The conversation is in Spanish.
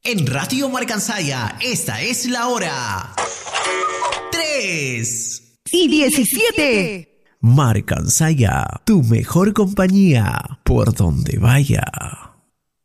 En Radio Marcansaya, esta es la hora 3:17. Marcansaya, tu mejor compañía por donde vaya.